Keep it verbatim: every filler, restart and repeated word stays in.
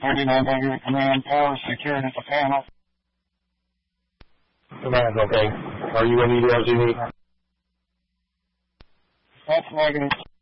thirty-nine hundred, command power secured at the panel. Command, okay. Are you in E D R Z? That's negative.